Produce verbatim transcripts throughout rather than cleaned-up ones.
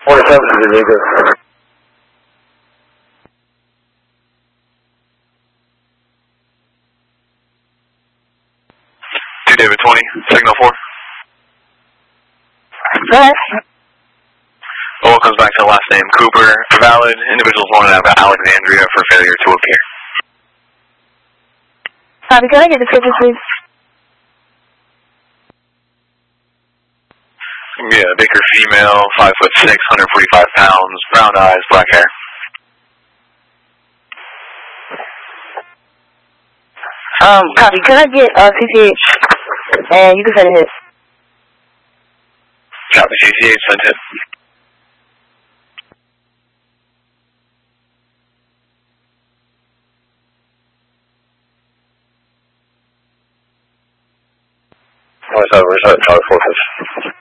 forty-seven is illegal. two David twenty, signal four. Go ahead. All comes back to the last name, Cooper. Valid. Individuals wanted out of Alexandria for failure to appear. Copy. Can I get description, please? Yeah, Baker female, five foot six, one hundred forty-five pounds, brown eyes, black hair. Um, copy. Can I get uh, C C H? And you can send a hit. Copy, C C H, sent it. What's up? Where's that? Charlie Fortress.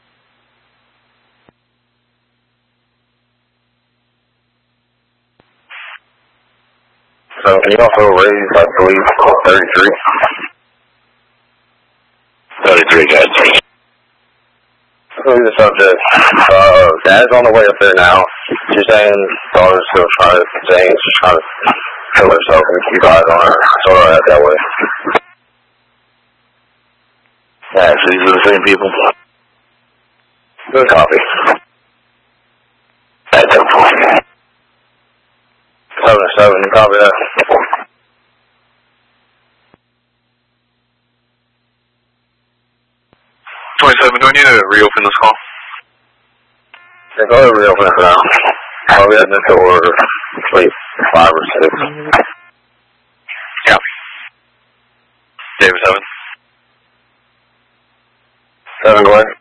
So, can you also raise, I believe, thirty-three? thirty-three, guys. So, the subject. Uh, Dad's on the way up there now. She's saying daughter's still trying to, saying she's trying to kill herself and keep eyes on her. So, uh, that way. Yeah, so these are the same people. Good copy. That's a point. Seven seven, copy that. twenty-seven, do I need to reopen this call? Yeah, go ahead and reopen it for now. I'll be heading into order. Wait, five or six. Copy. David seven. Seven, go ahead.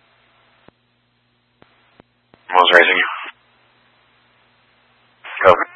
I was raising you. Copy.